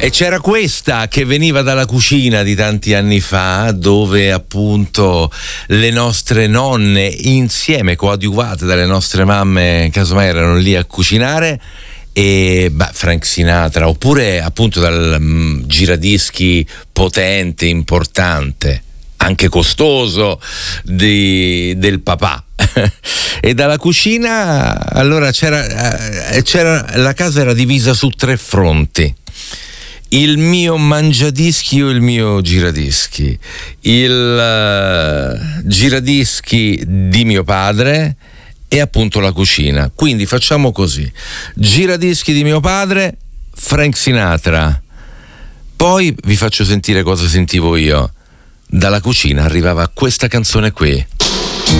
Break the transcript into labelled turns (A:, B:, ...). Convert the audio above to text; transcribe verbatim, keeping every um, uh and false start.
A: E c'era questa che veniva dalla cucina di tanti anni fa, dove appunto le nostre nonne, insieme coadiuvate dalle nostre mamme, casomai erano lì a cucinare. E beh, Frank Sinatra, oppure appunto dal um, giradischi potente, importante, anche costoso, di, del papà. E dalla cucina allora c'era, eh, c'era la casa era divisa su tre fronti: il mio mangiadischi o il mio giradischi, il uh, giradischi di mio padre e appunto la cucina. Quindi facciamo così: giradischi di mio padre, Frank Sinatra. Poi vi faccio sentire cosa sentivo io. Dalla cucina arrivava questa canzone qui.